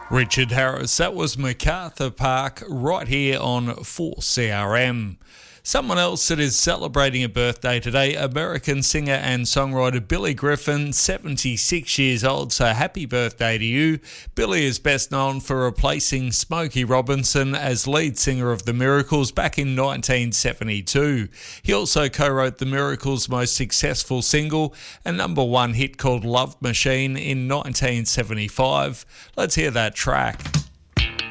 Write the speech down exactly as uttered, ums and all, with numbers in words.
Richard Harris, that was MacArthur Park right here on four C R M. Someone else that is celebrating a birthday today, American singer and songwriter Billy Griffin, seventy-six years old, so happy birthday to you. Billy is best known for replacing Smokey Robinson as lead singer of The Miracles back in nineteen seventy-two. He also co-wrote The Miracles' most successful single, a number one hit called Love Machine in nineteen seventy-five. Let's hear that track.